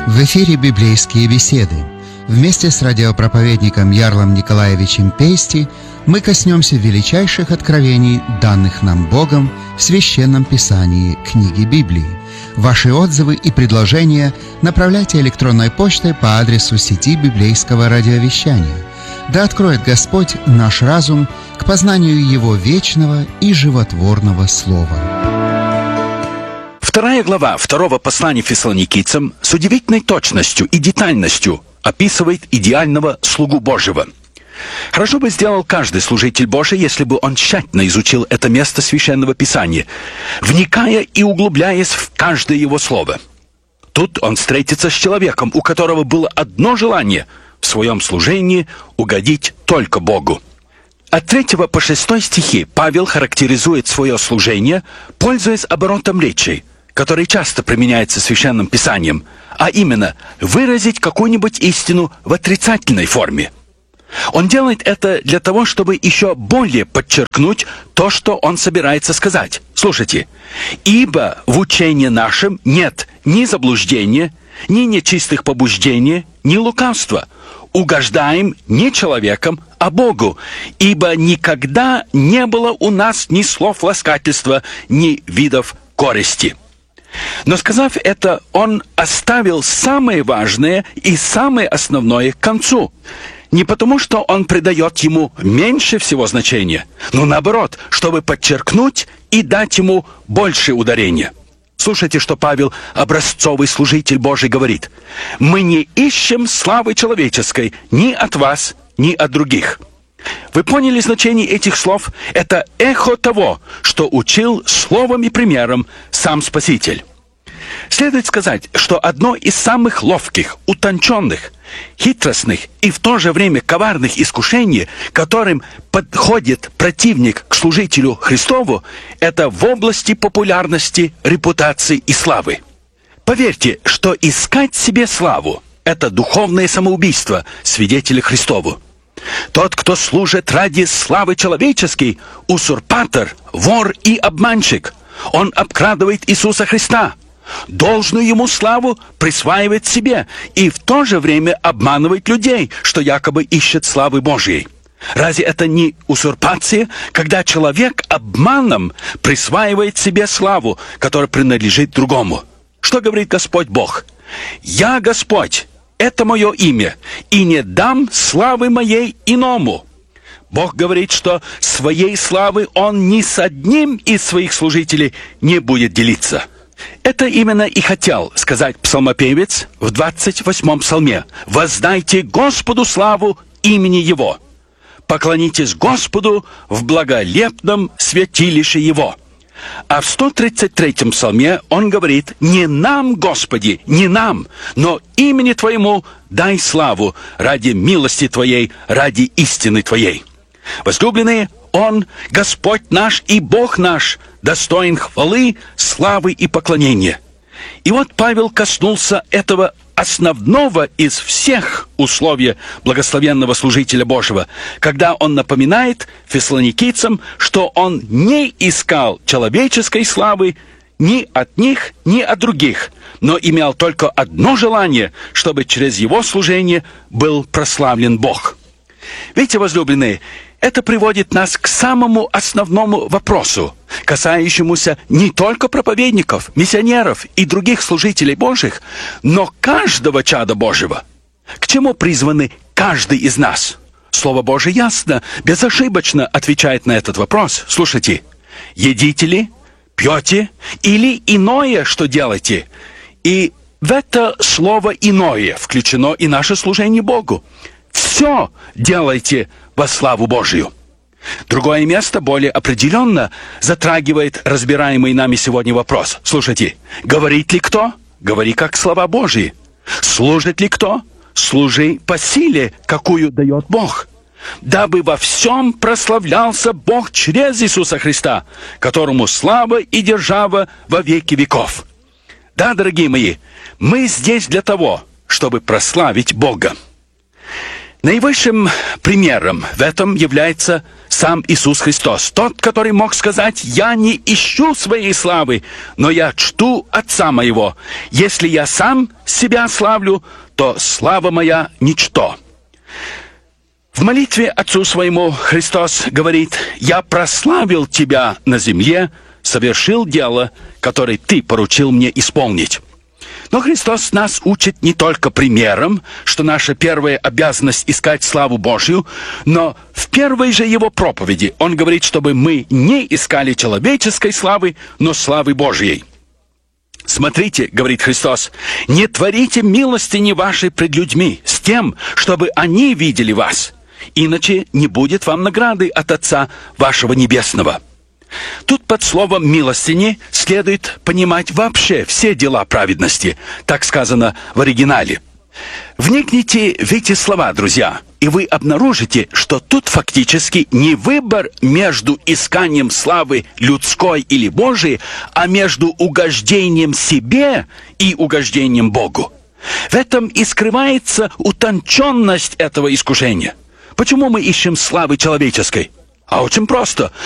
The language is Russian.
В эфире «Библейские беседы». Вместе с радиопроповедником Ярлом Николаевичем Пейсти мы коснемся величайших откровений, данных нам Богом в Священном Писании книги Библии. Ваши отзывы и предложения направляйте электронной почтой по адресу сети библейского радиовещания. Да откроет Господь наш разум к познанию Его вечного и животворного Слова. 2 глава 2 послания Фессалоникийцам с удивительной точностью и детальностью описывает идеального слугу Божьего. Хорошо бы сделал каждый служитель Божий, если бы он тщательно изучил это место Священного Писания, вникая и углубляясь в каждое его слово. Тут он встретится с человеком, у которого было одно желание в своем служении угодить только Богу. От 3 по 6 стихи Павел характеризует свое служение, пользуясь оборотом речи, который часто применяется Священным Писанием, а именно выразить какую-нибудь истину в отрицательной форме. Он делает это для того, чтобы еще более подчеркнуть то, что он собирается сказать. Слушайте. «Ибо в учении нашем нет ни заблуждения, ни нечистых побуждений, ни лукавства. Угождаем не человеком, а Богу, ибо никогда не было у нас ни слов ласкательства, ни видов корысти». Но сказав это, он оставил самое важное и самое основное к концу. Не потому, что он придает ему меньше всего значения, но наоборот, чтобы подчеркнуть и дать ему больше ударения. Слушайте, что Павел, образцовый служитель Божий, говорит. «Мы не ищем славы человеческой ни от вас, ни от других». Вы поняли значение этих слов? Это эхо того, что учил словом и примером сам Спаситель. Следует сказать, что одно из самых ловких, утонченных, хитростных и в то же время коварных искушений, которым подходит противник к служителю Христову, это в области популярности, репутации и славы. Поверьте, что искать себе славу – это духовное самоубийство свидетеля Христову. Тот, кто служит ради славы человеческой, узурпатор, вор и обманщик. Он обкрадывает Иисуса Христа. Должную ему славу присваивает себе и в то же время обманывает людей, что якобы ищет славы Божьей. Разве это не узурпация, когда человек обманом присваивает себе славу, которая принадлежит другому? Что говорит Господь Бог? «Я Господь, это мое имя, и не дам славы моей иному». Бог говорит, что своей славы Он ни с одним из своих служителей не будет делиться. Это именно и хотел сказать псалмопевец в 28-м псалме. «Воздайте Господу славу имени Его. Поклонитесь Господу в благолепном святилище Его». А в 133-м псалме он говорит: «Не нам, Господи, не нам, но имени Твоему дай славу ради милости Твоей, ради истины Твоей». Возлюбленные, Он, Господь наш и Бог наш, достоин хвалы, славы и поклонения. И вот Павел коснулся этого основного из всех условий благословенного служителя Божьего, когда он напоминает фессалоникийцам, что он не искал человеческой славы ни от них, ни от других, но имел только одно желание, чтобы через его служение был прославлен Бог. Видите, возлюбленные, это приводит нас к самому основному вопросу, касающемуся не только проповедников, миссионеров и других служителей Божьих, но каждого чада Божьего. К чему призваны каждый из нас? Слово Божие ясно, безошибочно отвечает на этот вопрос. Слушайте, едите ли, пьете или иное, что делаете? И в это слово «иное» включено и наше служение Богу. Все делайте во славу Божию. Другое место более определенно затрагивает разбираемый нами сегодня вопрос. Слушайте, говорит ли кто? Говори как слова Божьи. Служит ли кто? Служи по силе, какую дает Бог. Дабы во всем прославлялся Бог через Иисуса Христа, которому слава и держава во веки веков. Да, дорогие мои, мы здесь для того, чтобы прославить Бога. Наивысшим примером в этом является сам Иисус Христос, тот, который мог сказать: «Я не ищу своей славы, но я чту Отца моего. Если я сам себя славлю, то слава моя ничто». В молитве Отцу своему Христос говорит: «Я прославил Тебя на земле, совершил дело, которое Ты поручил мне исполнить». Но Христос нас учит не только примером, что наша первая обязанность искать славу Божью, но в первой же Его проповеди Он говорит, чтобы мы не искали человеческой славы, но славы Божьей. «Смотрите, — говорит Христос, — не творите милостыни вашей пред людьми с тем, чтобы они видели вас, иначе не будет вам награды от Отца вашего Небесного». Тут под словом «милостыни» следует понимать вообще все дела праведности, так сказано в оригинале. Вникните в эти слова, друзья, и вы обнаружите, что тут фактически не выбор между исканием славы людской или Божией, а между угождением себе и угождением Богу. В этом и скрывается утонченность этого искушения. Почему мы ищем славы человеческой? А очень просто.